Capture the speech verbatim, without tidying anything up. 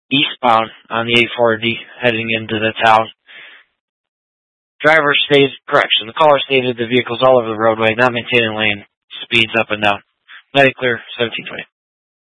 eastbound on the eight forty heading into the town. Driver stated, correction, the caller stated the vehicle's all over the roadway, not maintaining lane, speeds up and down. Medic clear, seventeen twenty.